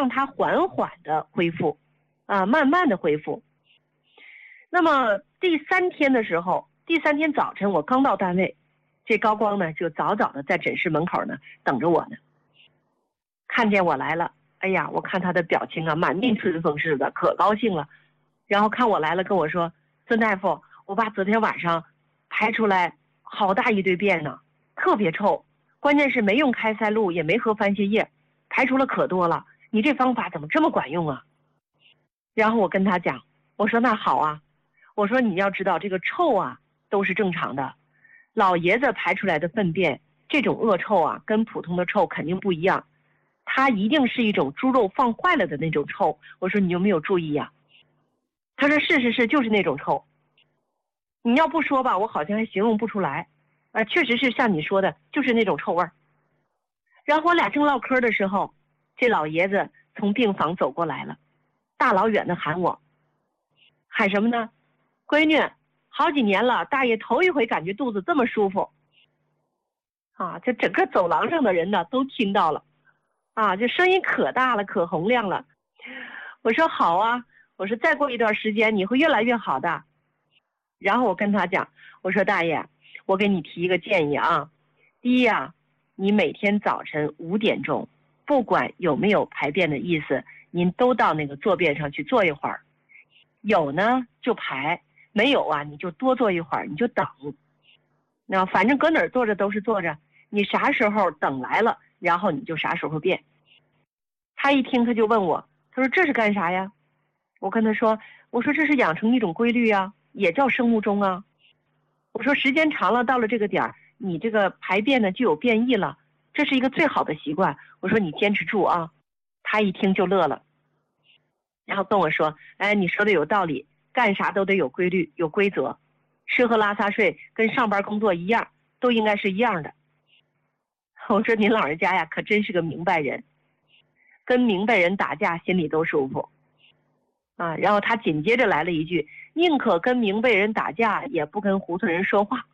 让它缓缓的恢复，慢慢的恢复。那么第3天的时候，第3天早晨我刚到单位，这高光呢就早早的在诊室门口呢等着我呢。看见我来了，哎呀，我看他的表情啊，满面春风似的，可高兴了。然后看我来了，跟我说：“孙大夫，我爸昨天晚上排出来好大一堆便呢，特别臭，关键是没用开塞露，也没喝番泻叶，排出了可多了。你这方法怎么这么管用啊？”然后我跟他讲，我说：“那好啊，我说你要知道这个臭啊都是正常的，老爷子排出来的粪便这种恶臭啊，跟普通的臭肯定不一样。它一定是一种猪肉放坏了的那种臭。”我说：“你有没有注意呀？”他说：“是，就是那种臭。你要不说吧，我好像还形容不出来。确实是像你说的，就是那种臭味儿。”然后我俩正唠嗑的时候，这老爷子从病房走过来了，大老远的喊我，喊什么呢？闺女，好几年了，大爷头一回感觉肚子这么舒服。这整个走廊上的人呢都听到了。这声音可大了，可洪亮了。我说好啊，我说再过一段时间你会越来越好的。然后我跟他讲，我说大爷，我给你提一个建议啊。第一啊，你每天早晨5点钟，不管有没有排便的意思，您都到那个坐便上去坐一会儿。有呢就排，没有啊你就多坐一会儿，你就等。那反正搁哪儿坐着都是坐着，你啥时候等来了，然后你就啥时候便。他一听他就问我，他说这是干啥呀？我跟他说，我说这是养成一种规律啊，也叫生物钟啊。我说时间长了，到了这个点儿，你这个排便呢就有变异了，这是一个最好的习惯。我说你坚持住啊。他一听就乐了，然后跟我说，你说的有道理，干啥都得有规律有规则，吃喝拉撒睡跟上班工作一样，都应该是一样的。我说您老人家呀可真是个明白人，跟明白人打架心里都舒服然后他紧接着来了一句，宁可跟明白人打架也不跟糊涂人说话。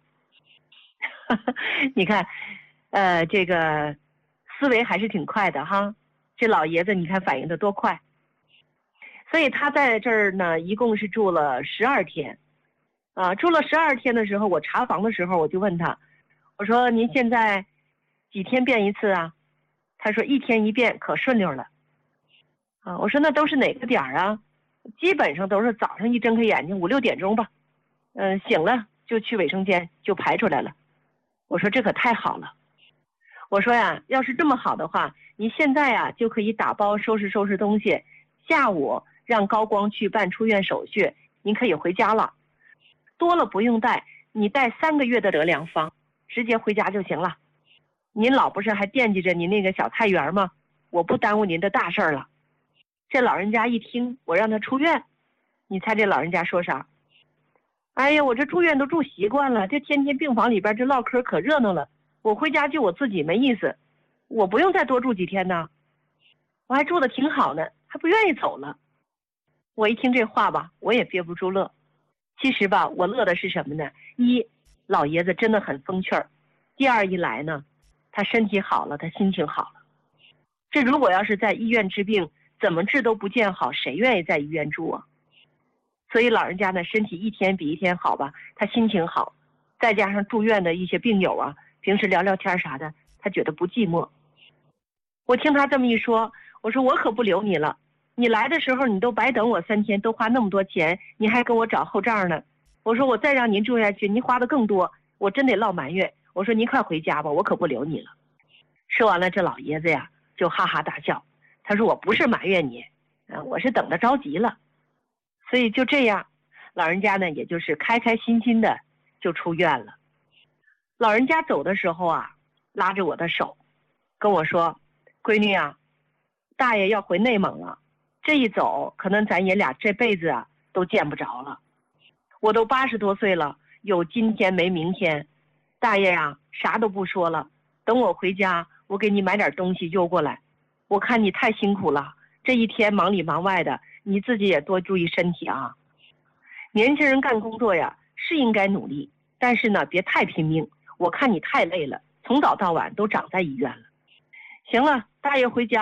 你看这个思维还是挺快的哈，这老爷子你看反应的多快。所以他在这儿呢一共是住了12天住了12天的时候，我查房的时候我就问他，我说您现在几天便一次啊？他说1天1便，可顺溜了我说那都是哪个点儿啊？基本上都是早上一睁开眼睛5、6点钟吧，醒了就去卫生间就排出来了。我说这可太好了。我说呀，要是这么好的话，你现在呀就可以打包收拾收拾东西，下午让高光去办出院手续，您可以回家了。多了不用带，你带3个月的德良方，直接回家就行了。您老不是还惦记着您那个小菜园吗？我不耽误您的大事了。这老人家一听我让他出院，你猜这老人家说啥？哎呀，我这住院都住习惯了，这天天病房里边这唠嗑可热闹了，我回家就我自己没意思，我不用再多住几天呢，我还住得挺好呢，还不愿意走了。我一听这话吧，我也憋不住乐。其实吧，我乐的是什么呢？一，老爷子真的很风趣儿；第二一来呢，他身体好了，他心情好了。这如果要是在医院治病，怎么治都不见好，谁愿意在医院住啊？所以老人家呢，身体一天比一天好吧，他心情好，再加上住院的一些病友啊，平时聊聊天啥的，他觉得不寂寞。我听他这么一说，我说我可不留你了，你来的时候你都白等我3天，都花那么多钱，你还跟我找后账呢。我说我再让您住下去，您花的更多，我真得落埋怨。我说您快回家吧，我可不留你了。说完了，这老爷子呀就哈哈大笑，他说我不是埋怨你，我是等得着急了。所以就这样，老人家呢也就是开开心心的就出院了。老人家走的时候啊，拉着我的手跟我说，闺女啊，大爷要回内蒙了，这一走可能咱爷俩这辈子啊都见不着了。我都80多岁了，有今天没明天，大爷呀啥都不说了，等我回家我给你买点东西邮过来。我看你太辛苦了，这一天忙里忙外的，你自己也多注意身体啊。年轻人干工作呀是应该努力，但是呢别太拼命，我看你太累了，从早到晚都长在医院了。行了，大爷回家了，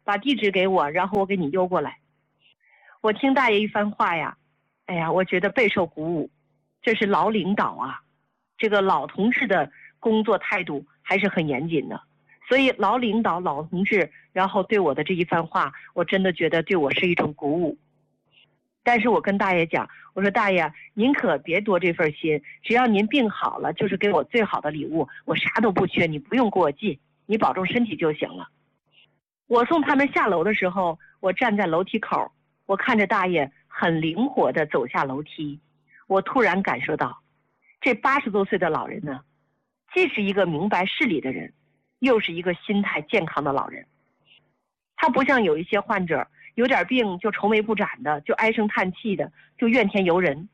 把地址给我，然后我给你邮过来。我听大爷一番话呀，哎呀，我觉得备受鼓舞。这是老领导啊，这个老同志的工作态度还是很严谨的。所以老领导老同志然后对我的这一番话，我真的觉得对我是一种鼓舞。但是我跟大爷讲，我说大爷您可别多这份心，只要您病好了就是给我最好的礼物，我啥都不缺，你不用给我寄，你保重身体就行了。我送他们下楼的时候，我站在楼梯口，我看着大爷很灵活地走下楼梯，我突然感受到这80多岁的老人呢，既是一个明白事理的人，又是一个心态健康的老人。他不像有一些患者有点病就愁眉不展的，就唉声叹气的，就怨天尤人。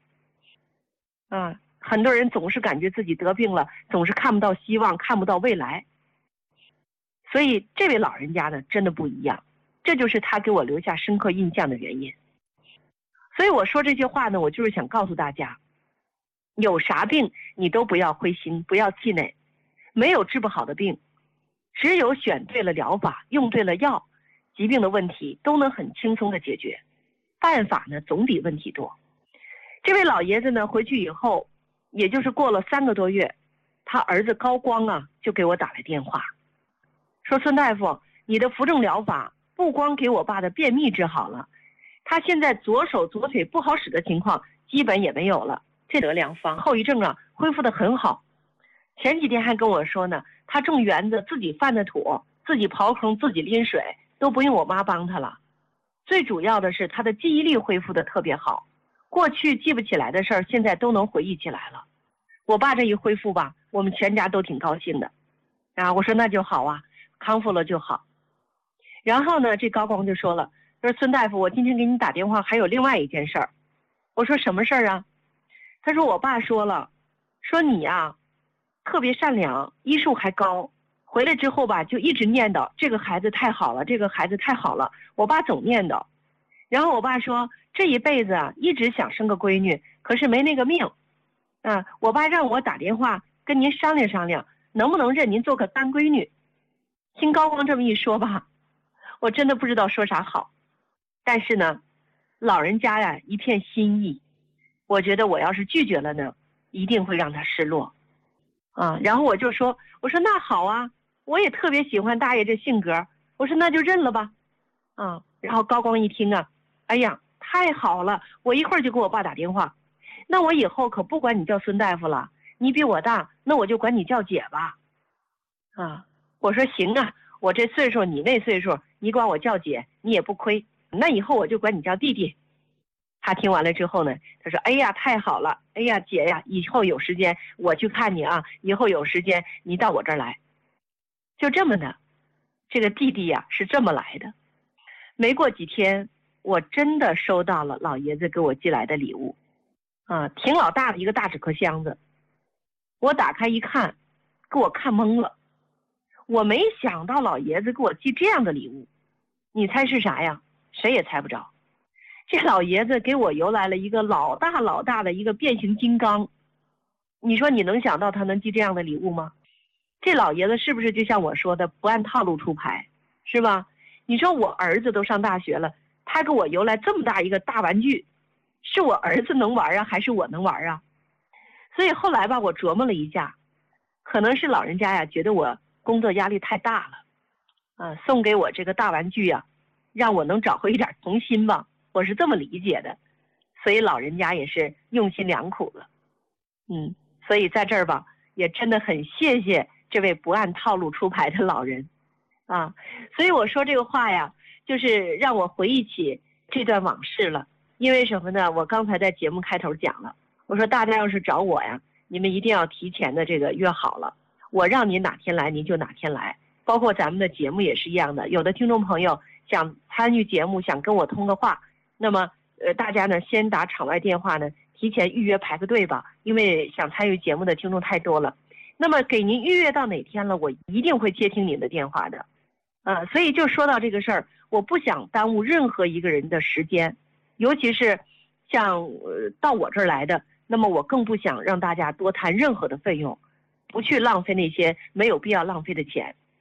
很多人总是感觉自己得病了，总是看不到希望，看不到未来。所以这位老人家呢，真的不一样，这就是他给我留下深刻印象的原因。所以我说这些话呢，我就是想告诉大家，有啥病你都不要灰心，不要气馁，没有治不好的病，只有选对了疗法，用对了药，疾病的问题都能很轻松的解决，办法呢总比问题多。这位老爷子呢回去以后，也就是过了3个多月，他儿子高光啊就给我打来电话，说孙大夫，你的扶正疗法不光给我爸的便秘治好了，他现在左手左腿不好使的情况基本也没有了，这得良方，后遗症啊恢复得很好。前几天还跟我说呢，他种园子自己翻的土，自己刨坑，自己拎水，都不用我妈帮他了。最主要的是他的记忆力恢复得特别好，过去记不起来的事儿现在都能回忆起来了。我爸这一恢复吧，我们全家都挺高兴的我说那就好啊，康复了就好。然后呢，这高光就说了，说孙大夫，我今天给你打电话还有另外一件事儿。我说什么事儿啊？他说我爸说了，说你呀特别善良，医术还高，回来之后吧就一直念叨这个孩子太好了，这个孩子太好了。我爸总念叨，然后我爸说这一辈子啊一直想生个闺女，可是没那个命我爸让我打电话跟您商量商量，能不能认您做个干闺女。听高光这么一说吧，我真的不知道说啥好。但是呢，老人家呀一片心意，我觉得我要是拒绝了呢，一定会让他失落然后我就说，我说那好啊，我也特别喜欢大爷这性格，我说那就认了吧然后高光一听啊，哎呀太好了，我一会儿就给我爸打电话，那我以后可不管你叫孙大夫了，你比我大，那我就管你叫姐吧我说行啊，我这岁数你那岁数，你管我叫姐你也不亏，那以后我就管你叫弟弟。他听完了之后呢，他说哎呀太好了，哎呀姐呀，以后有时间我去看你以后有时间你到我这儿来。就这么的，这个弟弟呀是这么来的。没过几天，我真的收到了老爷子给我寄来的礼物挺老大的一个大纸壳箱子。我打开一看，给我看懵了。我没想到老爷子给我寄这样的礼物，你猜是啥呀？谁也猜不着。这老爷子给我邮来了一个老大老大的一个变形金刚，你说你能想到他能寄这样的礼物吗？这老爷子是不是就像我说的不按套路出牌，是吧？你说我儿子都上大学了，他给我邮来这么大一个大玩具，是我儿子能玩还是我能玩所以后来吧，我琢磨了一下，可能是老人家呀觉得我工作压力太大了送给我这个大玩具让我能找回一点童心吧，我是这么理解的。所以老人家也是用心良苦了所以在这儿吧，也真的很谢谢这位不按套路出牌的老人所以我说这个话呀，就是让我回忆起这段往事了。因为什么呢？我刚才在节目开头讲了，我说大家要是找我呀，你们一定要提前的这个约好了，我让您哪天来您就哪天来。包括咱们的节目也是一样的，有的听众朋友想参与节目，想跟我通个话，那么大家呢先打场外电话呢，提前预约排个队吧，因为想参与节目的听众太多了。那么给您预约到哪天了，我一定会接听您的电话的所以就说到这个事儿，我不想耽误任何一个人的时间，尤其是像到我这儿来的，那么我更不想让大家多谈任何的费用，不去浪费那些没有必要浪费的钱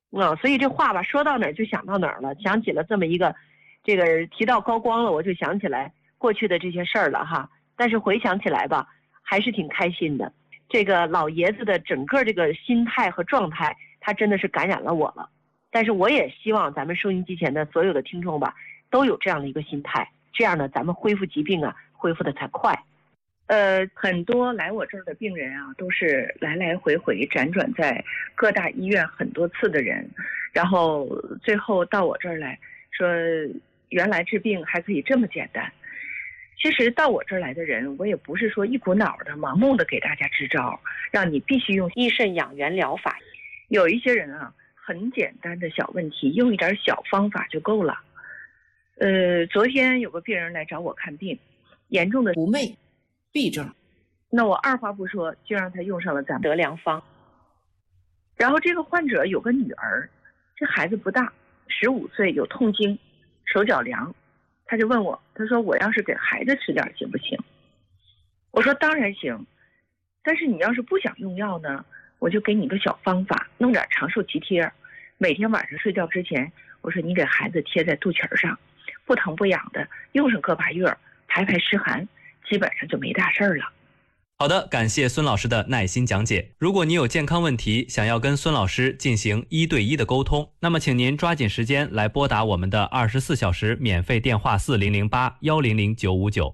所以这话吧说到哪儿就想到哪儿了，想起了这么一个，这个提到高光了，我就想起来过去的这些事儿了哈。但是回想起来吧，还是挺开心的。这个老爷子的整个这个心态和状态，他真的是感染了我了。但是我也希望咱们收音机前的所有的听众吧，都有这样的一个心态，这样呢，咱们恢复疾病啊，恢复的才快。 很多来我这儿的病人啊，都是来来回回辗转在各大医院很多次的人，然后最后到我这儿来说，原来治病还可以这么简单。其实到我这儿来的人，我也不是说一股脑的盲目的给大家支招，让你必须用益肾养元疗法。有一些人啊，很简单的小问题，用一点小方法就够了。昨天有个病人来找我看病，严重的不寐、痹症， 那我二话不说就让他用上了咱们德良方。然后这个患者有个女儿，这孩子不大，15岁，有痛经，手脚凉，他就问我，他说我要是给孩子吃点行不行？我说当然行，但是你要是不想用药呢，我就给你个小方法，弄点长寿脐贴，每天晚上睡觉之前，我说你给孩子贴在肚脐上，不疼不痒的，用上个把月，排排湿寒，基本上就没大事了。 好的，感谢孙老师的耐心讲解。如果你有健康问题，想要跟孙老师进行1对1的沟通，那么请您抓紧时间来拨打我们的24小时免费电话4008-100-959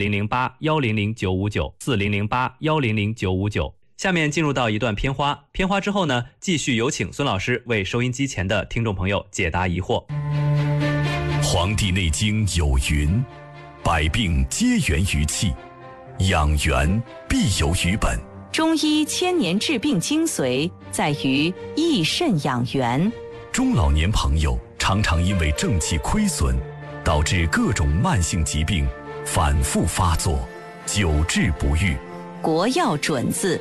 4008-100-959 4008-100-959。下面进入到一段片花，片花之后呢，继续有请孙老师为收音机前的听众朋友解答疑惑。 《黄帝内经》有云：百病皆源于气，养元必有于本。 中医千年治病精髓在于益肾养元。 中老年朋友常常因为正气亏损，导致各种慢性疾病反复发作，久治不愈。 国药准字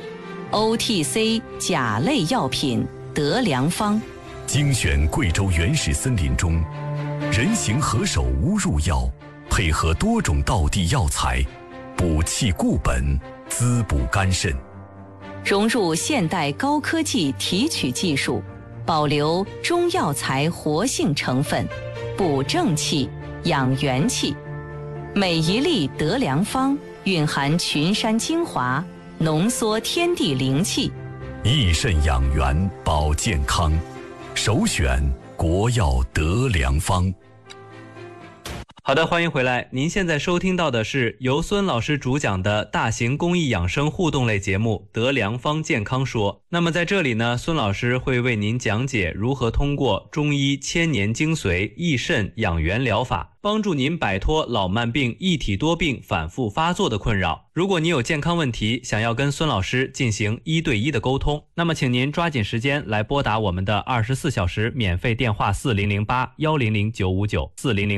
OTC 甲类药品德良方， 精选贵州原始森林中人形何首乌入药，配合多种道地药材，补气固本，滋补肝肾。 融入现代高科技提取技术，保留中药材活性成分，补正气，养元气。每一粒德良方蕴含群山精华，浓缩天地灵气， 益肾养元保健康，首选国药德良方。 好的，欢迎回来。您现在收听到的是由孙老师主讲的大型公益养生互动类节目《德良方健康说》。那么在这里呢，孙老师会为您讲解如何通过中医千年精髓益肾养元疗法，帮助您摆脱老慢病、一体多病反复发作的困扰。如果你有健康问题，想要跟孙老师进行1对1的沟通，那么请您抓紧时间来拨打我们的24小时免费电话4008-100-959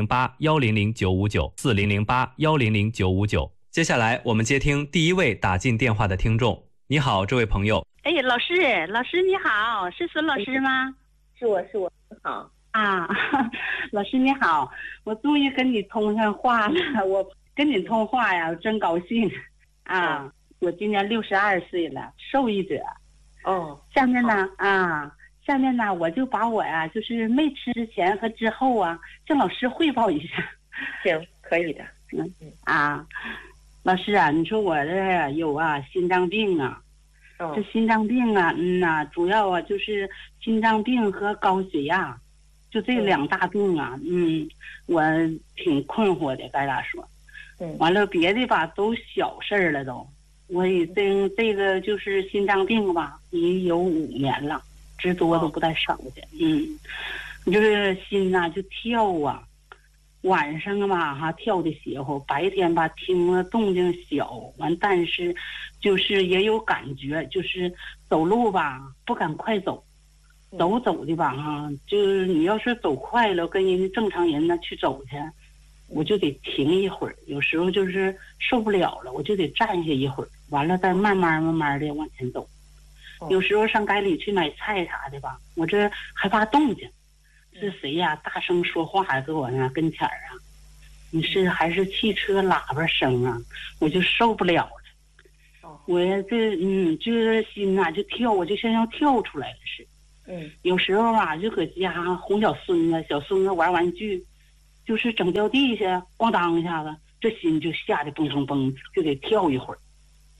4008-100-959 4008-100-959。接下来我们接听第一位打进电话的听众。你好，这位朋友。 哎，老师你好，是孙老师吗？ 是我，好啊，老师你好，我终于跟你通上话了，我跟你通话呀，我真高兴啊！我今年62岁了，受益者。 哦， 下面呢，我就把我呀，就是没吃之前和之后啊，向老师汇报一下。 行，可以的。 老师啊，你说我这有心脏病啊。这心脏病啊，主要啊就是心脏病和高血压，就这2大病啊，我挺困惑的，该咋说？完了别的吧都小事儿了都，我已经这个就是心脏病吧，也有5年了，之多都不带少的。就是心呐就跳啊，晚上吧跳的邪乎，白天吧听了动静小，完但是就是也有感觉，就是走路吧不敢快走，走的吧就是你要是走快了跟人正常人呢去走去，我就得停一会儿，有时候就是受不了了，我就得站下一会儿，完了再慢慢的往前走。有时候上街里去买菜啥的吧，我这害怕动静，是谁呀大声说话搁我那跟前啊？你是还是汽车喇叭声啊？我就受不了了。我这就是心呐就跳，我就像要跳出来了似的。 有时候啊就搁家哄小孙子，小孙子玩玩具，就是整掉地下，咣当一下子，这心就吓得蹦蹦蹦，就得跳一会儿。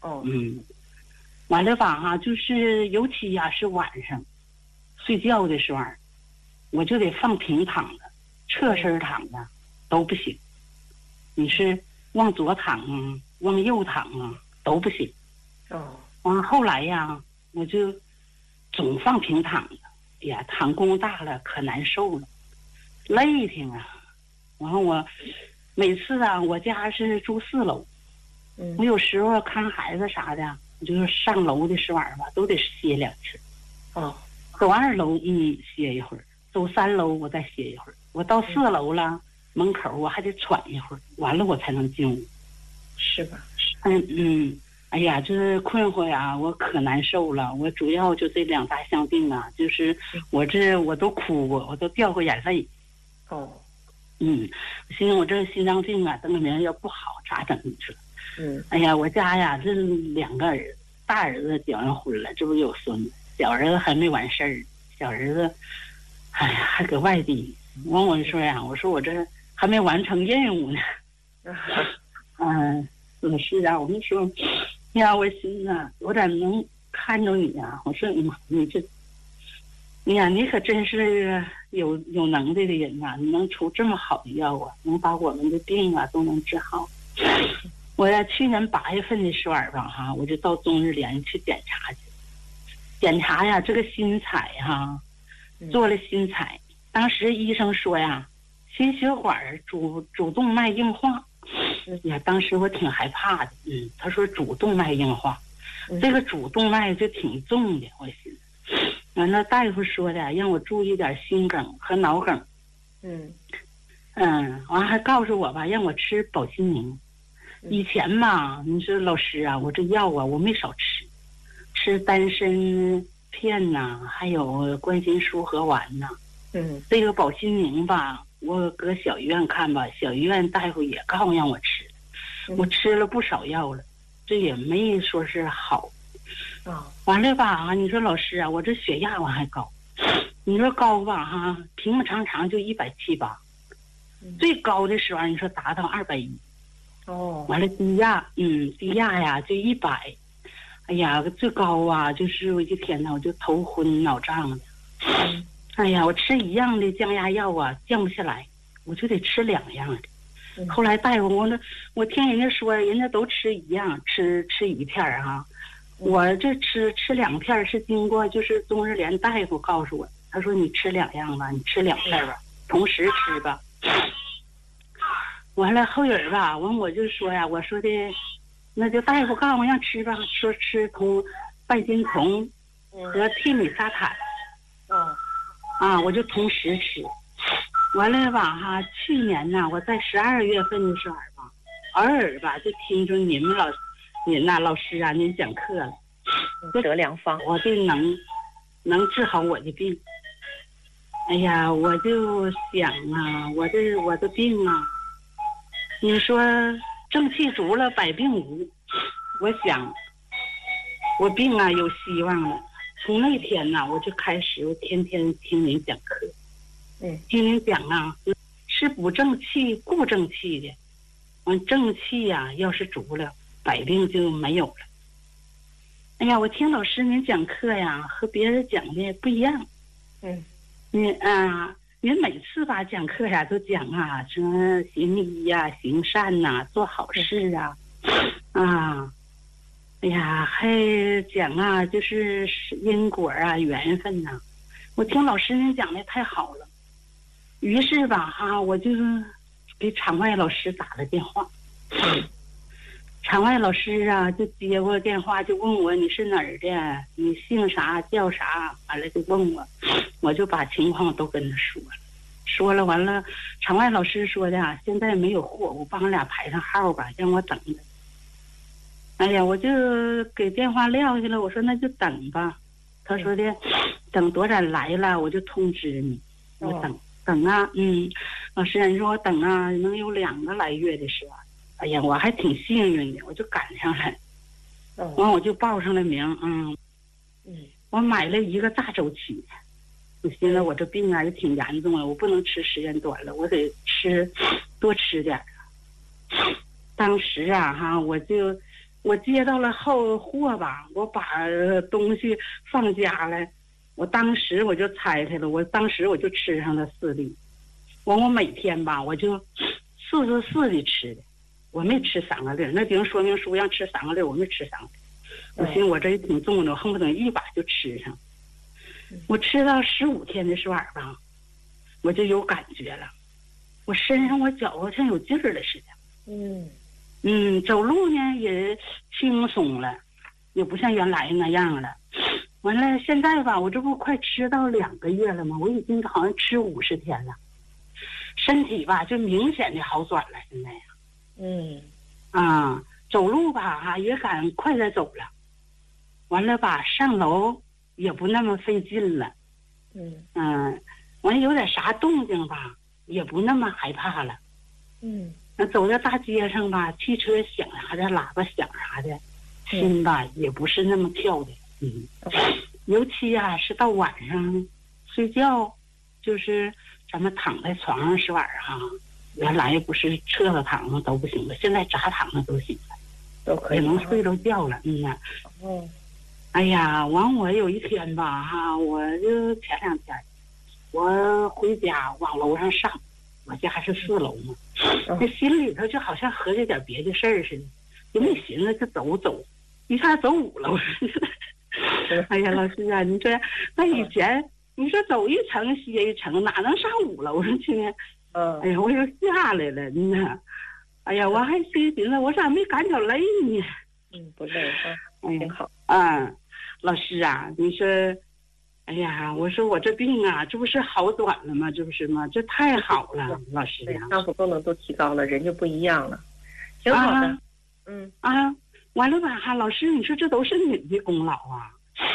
完了吧哈，就是尤其呀是晚上睡觉的时候，我就得放平躺着，侧身躺着都不行。你是往左躺啊，往右躺啊，都不行。完后来呀，我就总放平躺着，哎呀，躺功大了可难受了，累挺啊。然后我每次啊，我家是住4楼，我有时候看孩子啥的，我就是上楼的时候吧，都得歇2次。走2楼歇一会儿，走3楼我再歇一会儿，我到4楼了，门口我还得喘一会儿，完了我才能进屋， 是吧？ 哎呀，这困惑呀，我可难受了。我主要就这2大项病啊，就是我都哭过，我都掉过眼泪。寻思我这心脏病啊，等明要不好咋整去了？哎呀，我家呀这2个儿子，大儿子结完婚了，这不有孙子，小儿子还没完事儿，小儿子，哎呀还搁外地。完我说呀，我说我这还没完成任务呢。老师啊，我跟你说。呀，我寻思啊，我咋能看着你啊？我说妈，你这，哎呀，你可真是有能耐的人呐！你能出这么好的药啊，能把我们的病啊都能治好。我呀，去年8月份的时候吧，哈，我就到中日联去检查去，检查呀，这个心彩哈，做了心彩，当时医生说呀，心血管主动脉硬化。呀，当时我挺害怕的，他说主动脉硬化，这个主动脉就挺重的，我寻思。完了，大夫说的让我注意点心梗和脑梗。完还告诉我吧，让我吃保心宁。以前吧，你说老师啊，我这药啊，我没少吃丹参片呐，还有关心舒和丸呐。这个保心宁吧。我搁小医院看吧，小医院大夫也告诉让我吃，我吃了不少药了，这也没说是好。完了吧，你说老师啊，我这血压我还高，你说高吧哈，平平常就170、180，最高的时候你说达到210。完了低压呀就100，哎呀最高啊就是我一天呐我就头昏脑胀的。哎呀，我吃一样的降压药啊，降不下来，我就得吃2样的。后来大夫，我听人家说，人家都吃一样，吃1片哈。我这吃2片是经过就是中日联大夫告诉我，他说你吃2样吧，你吃2片吧，同时吃吧。完了后人吧，我就说呀，我说的，那就大夫告诉我让吃吧，说吃半斤酮和替米沙坦。我就同时吃，完了吧哈。去年呢，我在12月份的时候吧，偶尔吧就听着您老师啊，您讲课了， 得良方， 我就能治好我的病。哎呀，我就想啊，我的病啊，你说正气足了，百病无。我想，我病啊有希望了。从那天呢，我就开始我天天听您讲课，听您讲啊，是补正气、固正气的。完正气呀，要是足了，百病就没有了。哎呀，我听老师您讲课呀，和别人讲的不一样。您每次吧讲课呀，都讲啊，什么行医呀、行善呐、做好事啊。哎呀，还讲啊，就是因果啊、缘分呐。我听老师您讲的太好了，于是吧哈，我就给场外老师打了电话。场外老师啊，就接过电话就问我你是哪儿的，你姓啥叫啥，完了就问我就把情况都跟他说了，完了，场外老师说的啊，现在没有货，我帮俩排上号吧，让我等着。哎呀，我就给电话撂下了，我说那就等吧。他说的等多少来了我就通知你。我等啊，老师你说我等啊，能有2个来月的时候。哎呀，我还挺幸运的，我就赶上了。完我就报上了名，我买了1个大周期， 我寻思我这病啊也挺严重了，我不能吃时间短了，我得多吃点。当时啊哈，我接到了货吧，我把东西放家了，我当时我就拆开了，我当时我就吃上了4粒。我每天吧我就44的吃的，我没吃3个粒，那顶说明书让吃3个粒，我没吃3个粒。我寻思我这也挺重的，我恨不得一把就吃上。我吃到15天的时候吧，我就有感觉了，我身上我脚好像有劲儿了似的。走路呢也轻松了，也不像原来那样了。完了现在吧，我这不快吃到2个月了吗？我已经好像吃50天了，身体吧就明显的好转了。现在呀，走路吧哈也敢快点走了。完了吧，上楼也不那么费劲了。完了有点啥动静吧，也不那么害怕了。那走在大街上吧，汽车响啥的，喇叭响啥的，心吧也不是那么跳的。尤其啊是到晚上睡觉，就是咱们躺在床上时晚上，原来不是侧着躺着都不行了，现在咋躺着都行了， 都可以也能睡着觉了。哎呀，完我有一天吧哈，我就前2天我回家往楼上上，我家是4楼嘛，那心里头就好像合计点别的事儿似的，就没寻思就走，一下走5楼。哎呀，老师啊，你说那以前你说走一层歇一层，哪能上5楼上去呢？哎呀，我又下来了，哎呀，我还寻思我咋没赶着累呢？ 不累挺好。 老师啊，你说，哎呀，我说我这病啊，这不是好转了吗？这不是吗？这太好了，老师呀， 脏腑功能都提高了，人就不一样了，挺好的。 完了吧哈，老师，你说这都是你的功劳啊。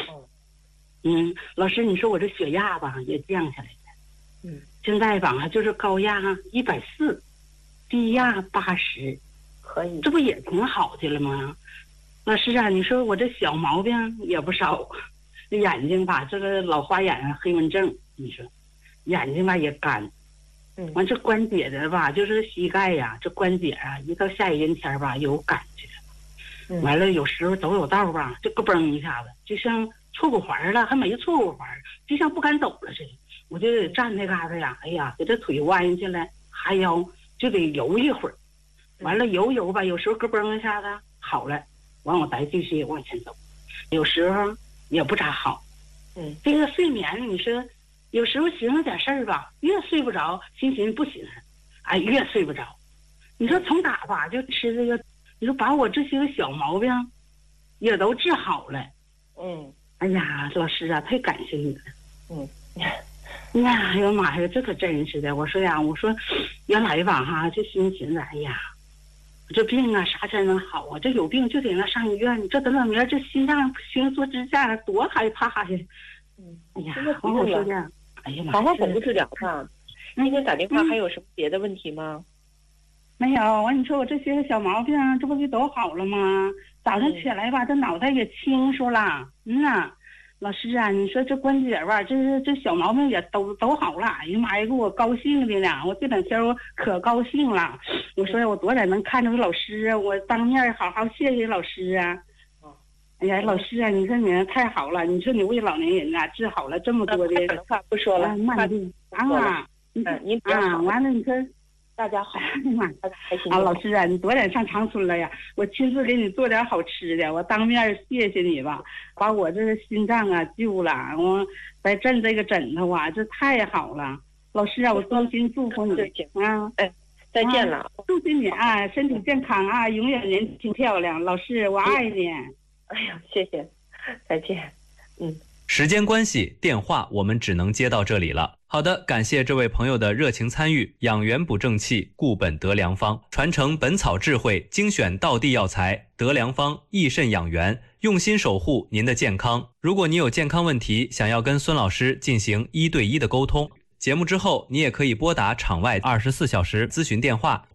老师，你说我这血压吧也降下来了。现在吧就是高压140，低压80， 可以， 这不也挺好的了吗？老师啊，你说我这小毛病也不少，眼睛吧这个老花眼黑纹症，你说眼睛吧也干。完这关节的吧就是膝盖呀，这关节啊一到下雨天吧有感觉。完了有时候走有道吧就咯嘣一下子，就像错过环了，还没错过环，就像不敢走了似的。我就得站那嘎达呀，哎呀，给这腿弯下来，哈腰就得游一会儿。完了游吧，有时候咯嘣一下子好了，完我再继续往前走。有时候也不咋好。这个睡眠，你说有时候寻思点事儿吧，越睡不着，寻不寻思，越睡不着。你说从打吧就吃这个，你说把我这些个小毛病也都治好了。哎呀，老师啊，太感谢你了。哎呦妈呀，这可真是的。我说呀，原来吧哈，就寻思，哎呀，这病啊啥才能好啊？这有病就得那上医院，这等明儿这心脏不行做支架多害怕呀！哎呀，我说的，哎呀妈， 好好巩固治疗吧。那天打电话还有什么别的问题吗？ 没有。完你说我这些小毛病这不就都好了吗？早上起来吧，这脑袋也清楚了。老师啊，你说这关节吧，这小毛病也都好了。哎呀妈呀，给我高兴的呢！我这2天我可高兴了。我说我多点能看着老师啊，我当面好好谢谢老师啊。哎呀，老师啊，你说你太好了，你说你为老年人治好了这么多的话不说了， 慢病您比较好。 完了你说大家好，开心老师啊，你多点上长春了呀！我亲自给你做点好吃的，我当面谢谢你吧，把我这个心脏救了，我再震这个枕头这太好了。老师啊，我衷心祝福你再见了， 祝福你身体健康永远年轻漂亮。老师，我爱你。 哎呀，谢谢，再见。 时间关系，电话我们只能接到这里了。好的，感谢这位朋友的热情参与。养元补正气，固本得良方，传承本草智慧，精选道地药材，得良方益肾养元，用心守护您的健康。如果你有健康问题，想要跟孙老师进行1对1的沟通，节目之后你也可以拨打场外24小时咨询电话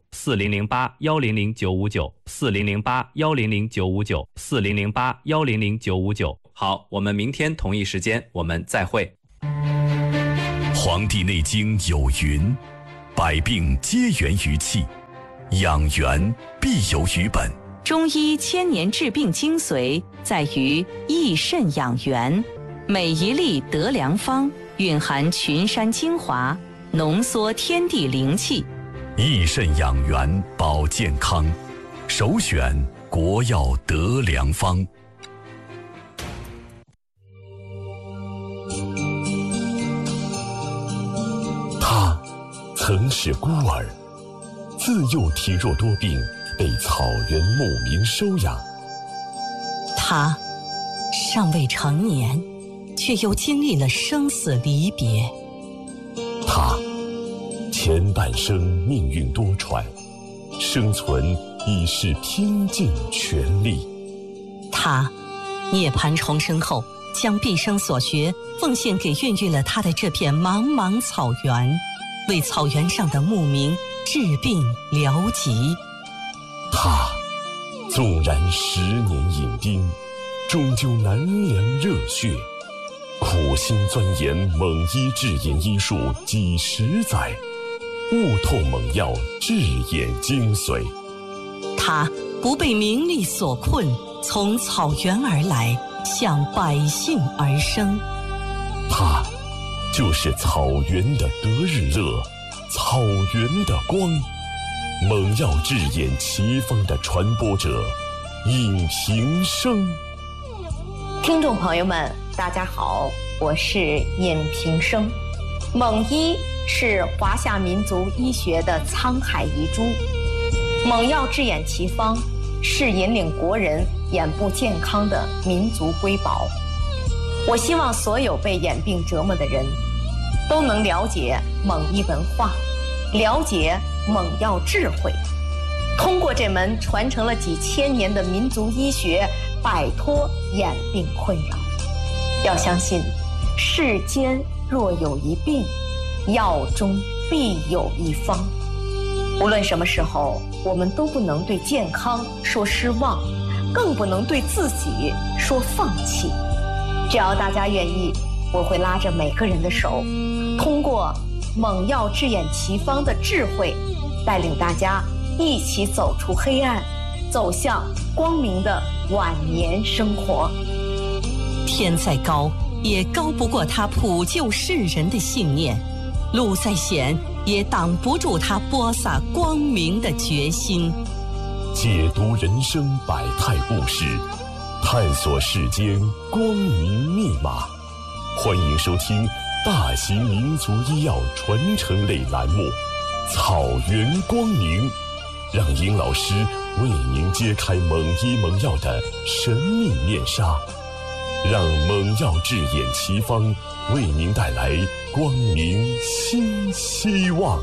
4008-100-959 4008-100-959 4008-100-959。好，我们明天同一时间我们再会。 黄帝内经有云：百病皆源于气，养元必有于本。 中医千年治病精髓在于益肾养元，每一粒得良方蕴含群山精华，浓缩天地灵气， 益肾养元保健康，首选国药得良方。他曾是孤儿，自幼体弱多病，被草原牧民收养。 他尚未成年，却又经历了生死离别。 他前半生命运多舛，生存已是拼尽全力。 他涅槃重生后，将毕生所学奉献给孕育了他的这片茫茫草原，为草原上的牧民治病疗疾。 他纵然10年饮冰，终究难凉热血，苦心钻研蒙医治眼医术几十载，悟透蒙药治眼精髓。 他不被名利所困，从草原而来，向百姓而生。 他就是草原的得日乐，草原的光，蒙药治眼奇方的传播者尹平生。 听众朋友们，大家好，我是尹平生。蒙医是华夏民族医学的沧海遗珠，蒙药治眼奇方是引领国人眼部健康的民族瑰宝。我希望所有被眼病折磨的人都能了解蒙医文化，了解蒙药智慧，通过这门传承了几千年的民族医学，摆脱眼病困扰。要相信，世间若有一病，药中必有一方。无论什么时候，我们都不能对健康说失望，更不能对自己说放弃。只要大家愿意，我会拉着每个人的手，通过蒙药治眼奇方的智慧，带领大家一起走出黑暗，走向光明的晚年生活。 天再高，也高不过他普救世人的信念；路再险，也挡不住他播撒光明的决心。 解读人生百态故事，探索世间光明密码。欢迎收听大型民族医药传承类栏目《草原光明》，让尹老师为您揭开蒙医蒙药的神秘面纱，让蒙药治眼奇方为您带来光明新希望。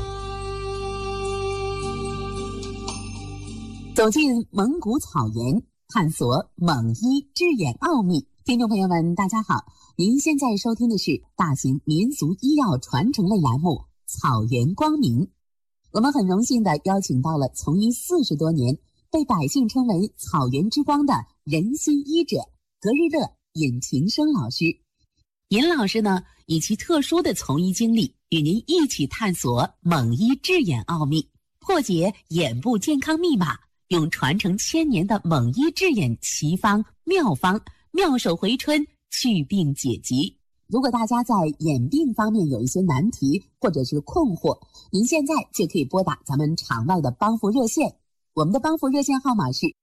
走进蒙古草原，探索蒙医治眼奥秘。听众朋友们，大家好，您现在收听的是大型民族医药传承类栏目《草原光明》。我们很荣幸地邀请到了从医40多年，被百姓称为草原之光的人心医者格日乐尹平生老师。尹老师呢，以其特殊的从医经历，与您一起探索蒙医治眼奥秘，破解眼部健康密码，用传承1000年的蒙医治眼奇方妙方，妙手回春，祛病解疾。如果大家在眼病方面有一些难题或者是困惑，您现在就可以拨打咱们场外的帮扶热线，我们的帮扶热线号码是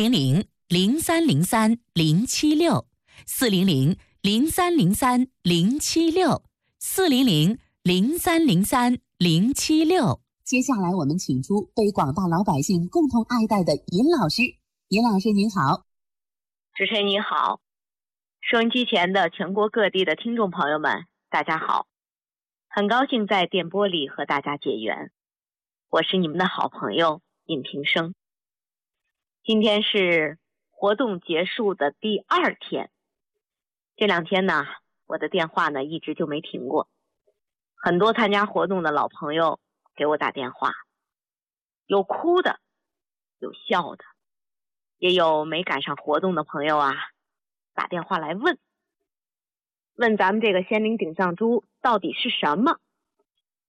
400-303-076，400-0303-076。 接下来我们请出被广大老百姓共同爱戴的尹老师。尹老师您好。 主持人你好，收音机前的全国各地的听众朋友们大家好，很高兴在电波里和大家结缘，我是你们的好朋友尹平生。今天是活动结束的第2天，这2天呢，我的电话呢一直就没停过，很多参加活动的老朋友给我打电话，有哭的，有笑的，也有没赶上活动的朋友啊，打电话来问咱们这个仙灵顶上珠到底是什么，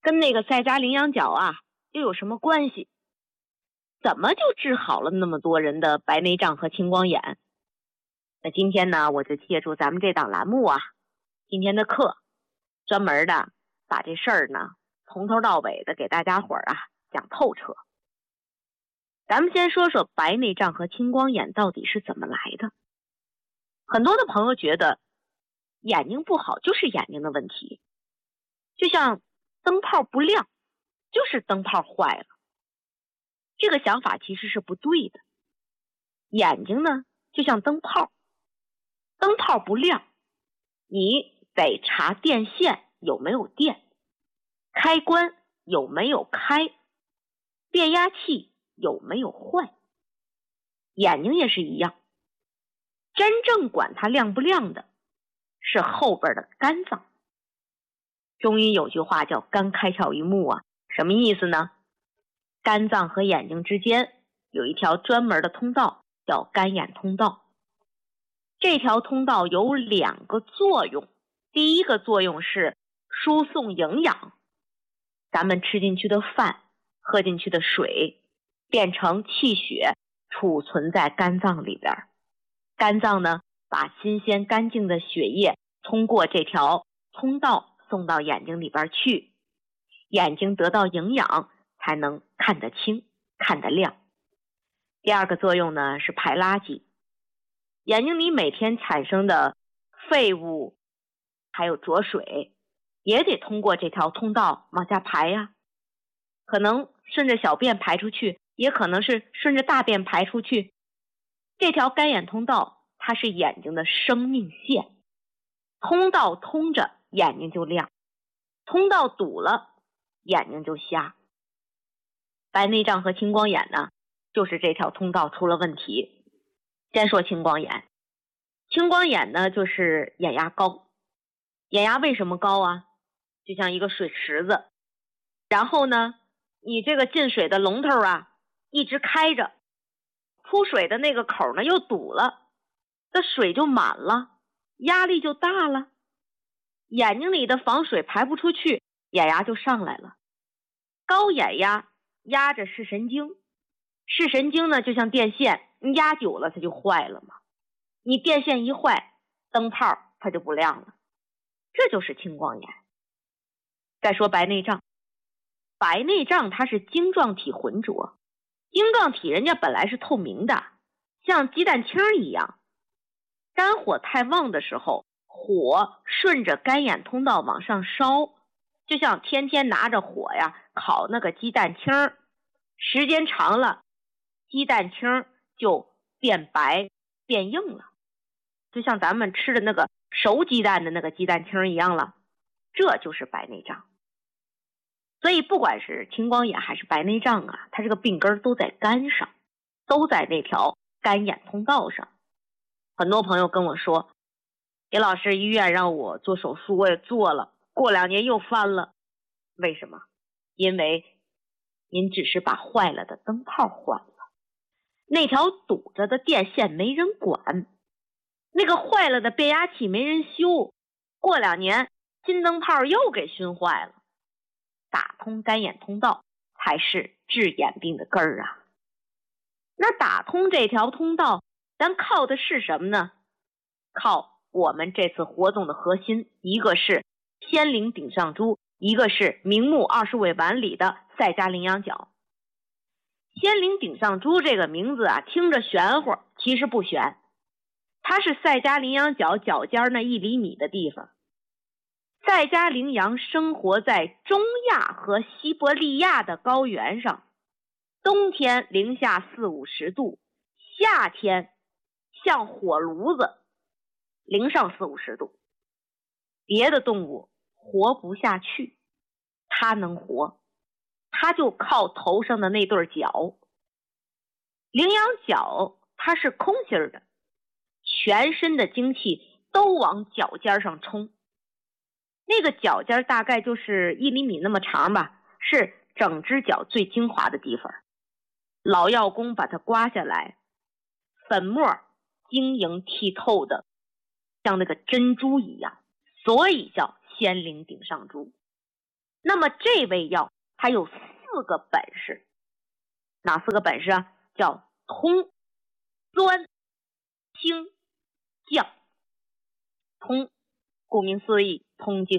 跟那个赛迦羚羊角啊又有什么关系？怎么就治好了那么多人的白内障和青光眼？那今天呢，我就借助咱们这档栏目啊，今天的课专门的把这事儿呢从头到尾的给大家伙儿啊讲透彻。咱们先说说白内障和青光眼到底是怎么来的。很多的朋友觉得眼睛不好就是眼睛的问题，就像灯泡不亮就是灯泡坏了，这个想法其实是不对的。眼睛呢就像灯泡，灯泡不亮，你得查电线有没有电，开关有没有开，变压器有没有坏。眼睛也是一样，真正管它亮不亮的是后边的肝脏。中医有句话叫肝开窍于目啊，什么意思呢？肝脏和眼睛之间有一条专门的通道叫肝眼通道。这条通道有2个作用，第一个作用是输送营养，咱们吃进去的饭喝进去的水变成气血储存在肝脏里边，肝脏呢把新鲜干净的血液通过这条通道送到眼睛里边去，眼睛得到营养才能看得清看得亮。第二个作用呢是排垃圾，眼睛里每天产生的废物还有浊水也得通过这条通道往下排呀，可能顺着小便排出去，也可能是顺着大便排出去。这条肝眼通道它是眼睛的生命线，通道通着眼睛就亮，通道堵了眼睛就瞎。白内障和青光眼呢就是这条通道出了问题。先说青光眼，青光眼呢就是眼压高。眼压为什么高啊？就像一个水池子，然后呢你这个进水的龙头啊一直开着，出水的那个口呢又堵了，这水就满了，压力就大了，眼睛里的防水排不出去，眼压就上来了。高眼压压着视神经，视神经呢就像电线，你压久了它就坏了嘛，你电线一坏，灯泡它就不亮了，这就是青光眼。再说白内障，白内障它是晶状体浑浊，晶状体人家本来是透明的，像鸡蛋清一样，肝火太旺的时候，火顺着肝眼通道往上烧，就像天天拿着火呀烤那个鸡蛋清，时间长了鸡蛋清就变白变硬了，就像咱们吃的那个熟鸡蛋的那个鸡蛋清一样了，这就是白内障。所以不管是青光眼还是白内障啊，它这个病根都在肝上，都在那条肝眼通道上。很多朋友跟我说，李老师，医院让我做手术，我也做了，过2年又翻了。为什么？因为您只是把坏了的灯泡换了，那条堵着的电线没人管，那个坏了的变压器没人修，过2年新灯泡又给熏坏了。打通肝眼通道才是治眼病的根儿啊。那打通这条通道，咱靠的是什么呢？靠我们这次活动的核心，一个是天灵顶上珠，一个是明目20味丸里的赛迦羚羊角。天灵顶上珠这个名字啊，听着玄乎，其实不玄，它是赛迦羚羊角脚尖那1厘米的地方。赛迦羚羊生活在中亚和西伯利亚的高原上，冬天零下40-50度，夏天像火炉子，零上40-50度。别的动物活不下去，它能活，它就靠头上的那对角。羚羊角它是空心的，全身的精气都往脚尖上冲。那个脚尖大概就是1厘米那么长吧，是整只脚最精华的地方。老药工把它刮下来，粉末晶莹剔透的，像那个珍珠一样，所以叫仙灵顶上珠。 那么这味药它有4个本事，哪4个本事啊？叫通、钻、清、降。通，顾名思义，通经